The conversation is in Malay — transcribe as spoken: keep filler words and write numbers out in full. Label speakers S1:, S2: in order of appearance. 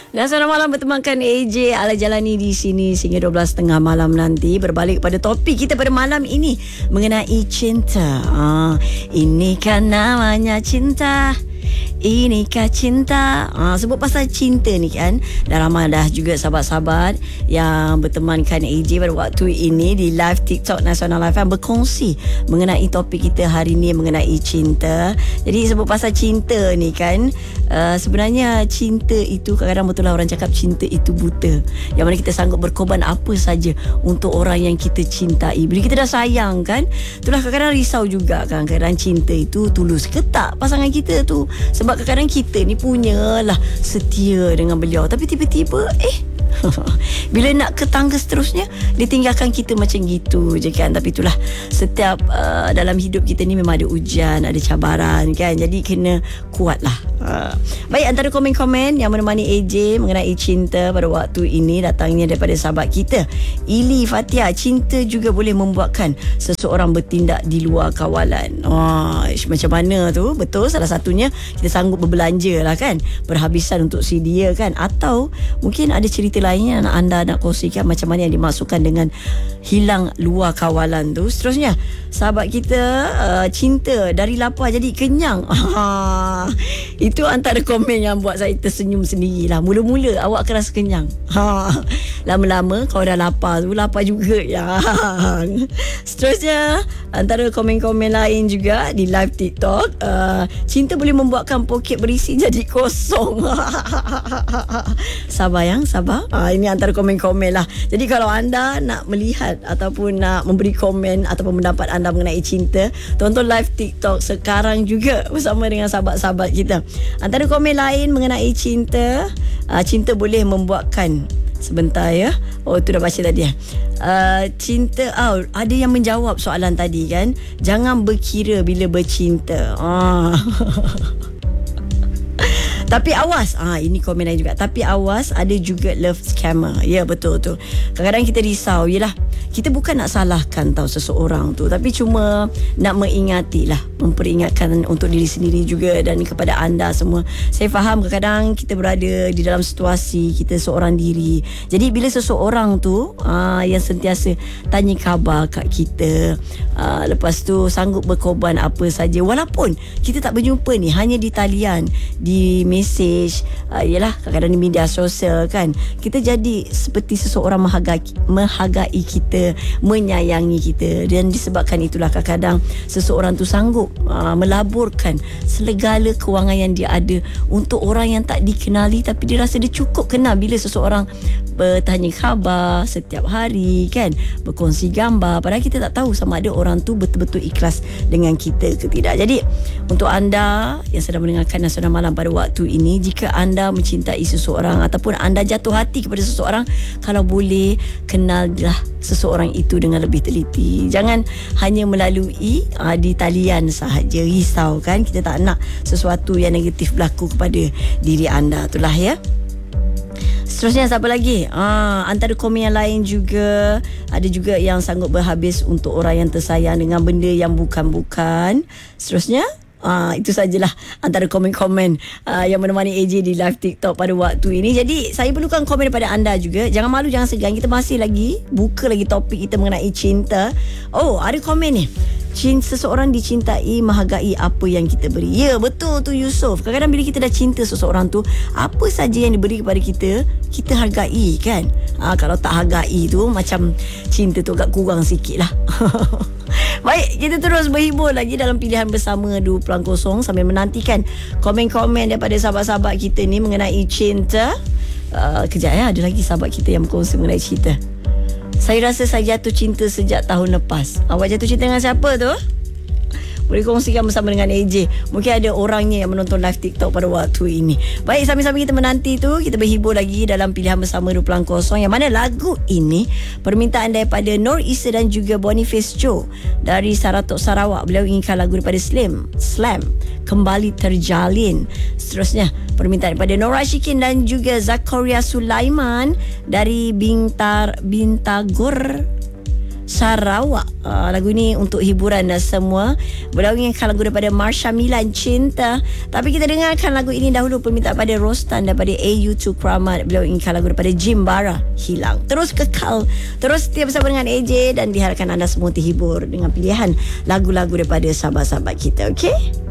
S1: Dan selamat malam bertemankan A J Ala jalani di sini sehingga dua belas tiga puluh malam nanti. Berbalik pada topik kita pada malam ini mengenai cinta. Ah, ini kan namanya cinta. Inikah cinta? Ha, sebut pasal cinta ni kan, dah ramai dah juga sahabat-sahabat yang bertemankan A J pada waktu ini di live TikTok Nasional F M berkongsi mengenai topik kita hari ni mengenai cinta. Jadi sebut pasal cinta ni kan, uh, sebenarnya cinta itu kadang-kadang betul lah orang cakap cinta itu buta, yang mana kita sanggup berkorban apa saja untuk orang yang kita cintai. Bila kita dah sayang kan, itulah kadang-kadang risau juga kan, kadang cinta itu tulus ke tak pasangan kita tu. Sebab kadang-kadang kita ni punyalah setia dengan beliau, tapi tiba-tiba eh bila nak ke tangga seterusnya dia tinggalkan kita macam gitu je kan. Tapi itulah, setiap uh, dalam hidup kita ni memang ada ujian, ada cabaran kan. Jadi kena kuatlah. uh. Baik, antara komen-komen yang menemani A J mengenai cinta pada waktu ini datangnya daripada sahabat kita Ili Fatia. Cinta juga boleh membuatkan seseorang bertindak di luar kawalan. Wah, macam mana tu? Betul, salah satunya kita sanggup berbelanja lah kan, berhabisan untuk si dia kan. Atau mungkin ada cerita lainnya yang anda nak kongsikan macam mana yang dimaksudkan dengan hilang luar kawalan tu. Seterusnya, sahabat kita uh, cinta dari lapar jadi kenyang. Itu antara komen yang buat saya tersenyum sendirilah. Mula-mula awak akan rasa kenyang, lama-lama kalau dah lapar tu lapar juga yang. Seterusnya, antara komen-komen lain juga di live TikTok, uh, cinta boleh membuatkan poket berisi jadi kosong. Sabar yang sabar. Ha, ini antara komen-komen lah. Jadi kalau anda nak melihat ataupun nak memberi komen ataupun pendapat anda mengenai cinta, tonton live TikTok sekarang juga bersama dengan sahabat-sahabat kita. Antara komen lain mengenai cinta, uh, cinta boleh membuatkan, sebentar ya. Oh, tu dah baca tadi ya. Uh, cinta, oh, ada yang menjawab soalan tadi kan. Jangan berkira bila bercinta. Ah. Tapi awas, ah ini komen lain juga. Tapi awas, ada juga love scammer. Ya, betul tu. Kadang-kadang kita risau, yelah, kita bukan nak salahkan tahu seseorang tu, tapi cuma nak mengingati lah, memperingatkan untuk diri sendiri juga dan kepada anda semua. Saya faham kadang-kadang kita berada di dalam situasi kita seorang diri. Jadi bila seseorang tu aa, yang sentiasa tanya khabar kat kita, aa, lepas tu sanggup berkorban apa saja, walaupun kita tak berjumpa ni, hanya di talian, di mesej, aa, yelah kadang-kadang di media sosial kan, kita jadi seperti seseorang menghargai, menghargai kita, menyayangi kita. Dan disebabkan itulah kadang-kadang seseorang tu sanggup uh, melaburkan segala kewangan yang dia ada untuk orang yang tak dikenali, tapi dia rasa dia cukup kenal bila seseorang bertanya khabar setiap hari kan, berkongsi gambar, padahal kita tak tahu sama ada orang tu betul-betul ikhlas dengan kita ke tidak. Jadi untuk anda yang sedang mendengarkan Nasional Malam pada waktu ini, jika anda mencintai seseorang ataupun anda jatuh hati kepada seseorang, kalau boleh kenallah seseorang itu dengan lebih teliti. Jangan hanya melalui uh, di talian sahaja. Risau kan, kita tak nak sesuatu yang negatif berlaku kepada diri anda. Itulah ya. Seterusnya, siapa lagi? Ah, antara komen yang lain juga, ada juga yang sanggup berhabis untuk orang yang tersayang dengan benda yang bukan-bukan. Seterusnya, Ah, itu sajalah antara komen-komen uh, yang menemani A J di live TikTok pada waktu ini. Jadi saya perlukan komen daripada anda juga. Jangan malu, jangan segan. Kita masih lagi buka lagi topik kita mengenai cinta. Oh, ada komen ni. Cinta, seseorang dicintai menghargai apa yang kita beri. Ya, betul tu Yusof. Kadang-kadang bila kita dah cinta seseorang tu, apa saja yang diberi kepada kita, kita hargai kan. Ha, kalau tak hargai tu, macam cinta tu agak kurang sikit lah. Baik, kita terus berhibur lagi dalam pilihan bersama dua puluh kosong sambil menantikan komen-komen daripada sahabat-sahabat kita ni mengenai cinta. Uh, kejap ya, ada lagi sahabat kita yang berkongsi mengenai cinta. Saya rasa saya jatuh cinta sejak tahun lepas. Awak jatuh cinta dengan siapa tu? Boleh kongsikan bersama dengan A J. Mungkin ada orangnya yang menonton live TikTok pada waktu ini. Baik, sambil-sambil kita menanti tu, kita berhibur lagi dalam pilihan bersama dua puluh kosong, yang mana lagu ini permintaan daripada Nur Isa dan juga Boniface Joe dari Saratok Sarawak. Beliau inginkan lagu daripada Slim Slam, Kembali Terjalin. Seterusnya, permintaan daripada Nora Shikin dan juga Zakaria Sulaiman dari Bintar Bintagor Sarawak. uh, Lagu ni untuk hiburan dan semua. Beliau inginkan lagu daripada Marsha Milan, Cinta. Tapi kita dengarkan lagu ini dahulu, permintaan pada Rostan daripada A U to Kramat. Beliau inginkan lagu daripada Jimbara, Hilang. Terus kekal, terus setia bersama dengan A J, dan diharapkan anda semua terhibur dengan pilihan lagu-lagu daripada sahabat-sahabat kita. Okey?